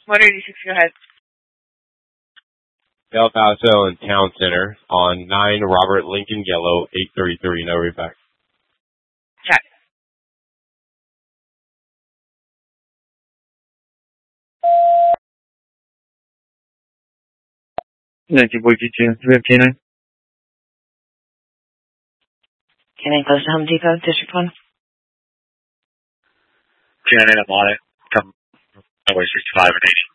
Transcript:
186, go ahead. El Paso and Town Center on 9 Robert Lincoln Yellow, 833. No read back. Check. Boy G2, do we have K9? K9 close to Home Depot, District 1. K9, I'm on it. Come, Highway 65 and H.